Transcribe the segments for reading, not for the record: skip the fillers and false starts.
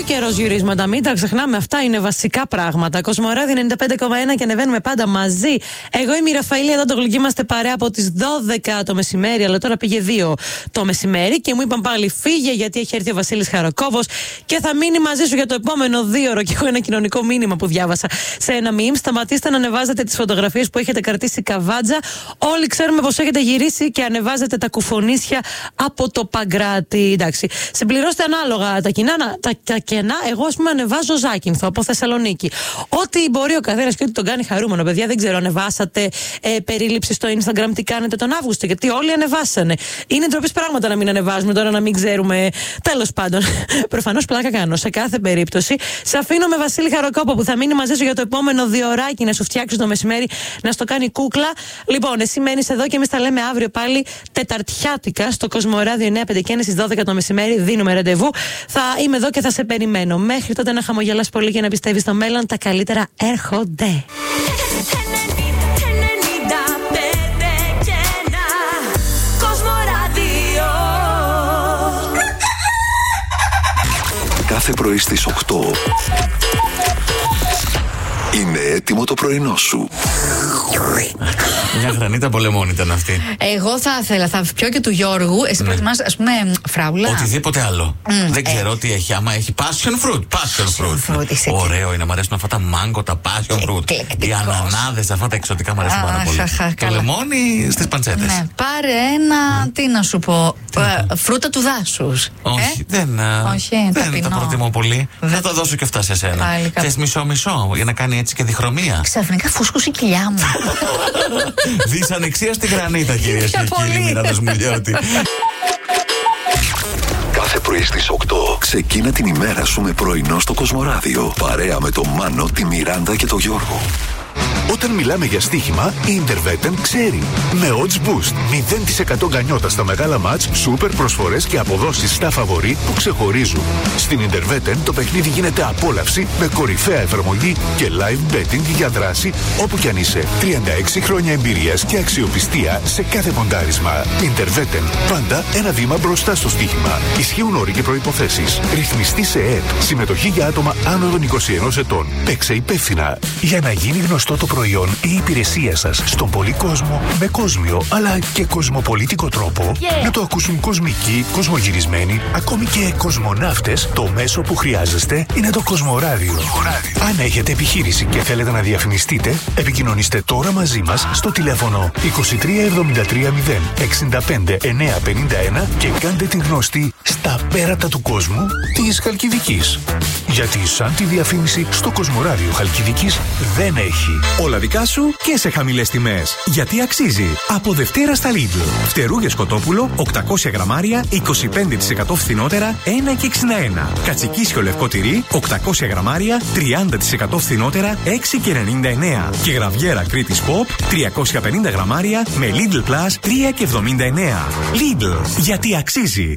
ο καιρός, γυρίσματα. Μην τα ξεχνάμε, αυτά είναι βασικά πράγματα. Κοσμοράδι 95,1 και ανεβαίνουμε πάντα μαζί. Εγώ είμαι η Ραφαήλη, εδώ το γλυκί είμαστε παρέα από τις 12 το μεσημέρι, αλλά τώρα πήγε 2 το μεσημέρι και μου είπαν πάλι φύγε γιατί έχει έρθει ο Βασίλης Χαροκόβος και θα μείνει μαζί σου για το επόμενο 2ωρο. Και έχω ένα κοινωνικό μήνυμα που διάβασα σε ένα meme. Σταματήστε να ανεβάζετε τις φωτογραφίες που έχετε κρατήσει καβάτζα. Όλοι ξέρουμε πως έχετε γυρίσει και ανεβάζετε τα κουφονίσια από το Παγκράτη. Εντάξει. Συμπληρώστε ανάλογα τα κενά. Εγώ, ας πούμε, ανεβάζω Ζάκυνθο από Θεσσαλονίκη. Ό,τι μπορεί ο καθένας και ό,τι τον κάνει χαρούμενο. Παιδιά, δεν ξέρω, ανεβάσατε περίληψη στο Instagram τι κάνετε τον Αύγουστο, γιατί όλοι ανεβάσανε. Είναι ντροπής πράγματα να μην ανεβάζουμε τώρα, να μην ξέρουμε. Τέλος πάντων, προφανώς πλάκα κάνω. Σε κάθε περίπτωση, σε αφήνω με Βασίλη Χαροκόπο που θα μείνει μαζί σου για το επόμενο 2ωράκι να σου φτιάξει το μεσημέρι, να στο κάνει κούκλα. Λοιπόν, εσύ μένεις εδώ και εμείς τα λέμε αύριο πάλι Τεταρτιάτικα στο Κοσμοράδιο 9-5 και είναι στις 12 το μεσημέρι. Δίνουμε ραντεβού. Θα είμαι εδώ και θα σε περιμένω. Μέχρι τότε να χαμογελάς πολύ και να πιστεύεις στο μέλλον. Τα καλύτερα έρχονται. Κάθε πρωί στις 8 είναι έτοιμο το πρωινό σου. Μια γρανίτα πολεμών ήταν αυτή. Εγώ θα ήθελα, θα πιω και του Γιώργου. Εσύ προτιμάς, ας πούμε, φράουλα. Οτιδήποτε άλλο. Δεν ξέρω τι έχει. Άμα έχει passion fruit. Ωραίο είναι, μου αρέσουν αυτά τα μάγκο, τα passion fruit. Οι ανανάδες, αυτά τα εξωτικά μου αρέσουν πάρα πολύ. Το λεμόνι στις παντσέτες. Ναι, πάρε ένα, τι να σου πω, φρούτα του δάσους. Όχι, δεν τα προτιμώ πολύ. Θα τα δώσω και αυτά σε σένα. Θες μισό-μισό για να κάνει έτσι και διχρωμία. Ξαφνικά φούσκωσε η κοιλιά μου. Δυσανεξία στη γρανίτα, κυρίες και κύριοι. Μοιράδος Μιλιώτη. Κάθε πρωί στις 8 ξεκίνα την ημέρα σου με πρωινό στο Κοσμοράδιο. Παρέα με τον Μάνο, τη Μιράντα και τον Γιώργο. Όταν μιλάμε για στοίχημα, η Intervetten ξέρει. Με odds boost, 0% γκανιότα στα μεγάλα μάτς, σούπερ προσφορές και αποδόσεις στα φαβορί που ξεχωρίζουν. Στην Intervetten το παιχνίδι γίνεται απόλαυση με κορυφαία εφαρμογή και live betting για δράση όπου κι αν είσαι. 36 χρόνια εμπειρίας και αξιοπιστία σε κάθε ποντάρισμα. Intervetten, πάντα ένα βήμα μπροστά στο στοίχημα. Ισχύουν όροι και προϋποθέσεις. Ρυθμιστή σε ΕΕΠ. Συμμετοχή για άτομα άνω των 21 ετών. Παίξε υπεύθυνα. Για να γίνει γνωστό το προϊόν ή η υπηρεσία σας στον πολύ κόσμο με κόσμιο αλλά και κοσμοπολίτικο τρόπο, να το ακούσουν κοσμικοί, κοσμογυρισμένοι, ακόμη και κοσμοναύτες, το μέσο που χρειάζεστε είναι το Κοσμοράδιο. Αν έχετε επιχείρηση και θέλετε να διαφημιστείτε, επικοινωνήστε τώρα μαζί μας στο τηλέφωνο 2373 065 951 και κάντε την γνωστή στα πέρατα του κόσμου της Χαλκιδικής. Γιατί σαν τη διαφήμιση στο Κοσμοράδιο Χαλκιδικής δεν έχει. Όλα δικά σου και σε χαμηλές τιμές. Γιατί αξίζει. Από Δευτέρα στα Lidl. Φτερούγες κοτόπουλο 800 γραμμάρια 25% φθηνότερα 1,61. Κατσικίσιο λευκό τυρί 800 γραμμάρια 30% φθηνότερα 6,99. Και γραβιέρα Κρήτης Pop 350 γραμμάρια με Lidl Plus 3,79. Lidl. Γιατί αξίζει.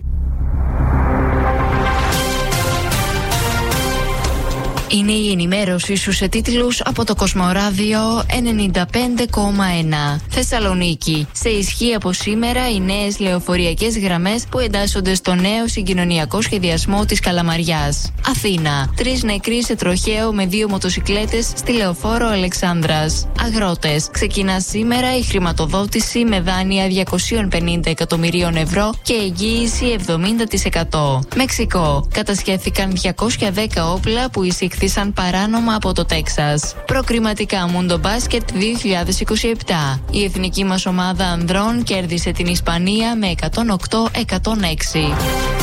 Είναι η ενημέρωση σου σε τίτλους από το Κοσμοράδιο 95,1. Θεσσαλονίκη. Σε ισχύ από σήμερα οι νέες λεωφοριακές γραμμές που εντάσσονται στο νέο συγκοινωνιακό σχεδιασμό της Καλαμαριάς. Αθήνα. 3 νεκροί σε τροχαίο με 2 μοτοσικλέτες στη λεωφόρο Αλεξάνδρας. Αγρότες. Ξεκινά σήμερα η χρηματοδότηση με δάνεια 250 εκατομμυρίων ευρώ και εγγύηση 70%. Μεξικό. Κατασχέθηκαν 210 όπλα που εισήχθησαν παράνομα από το Τέξας. Προκριματικά Mundo Basket 2027. Η εθνική μας ομάδα ανδρών κέρδισε την Ισπανία με 108-106.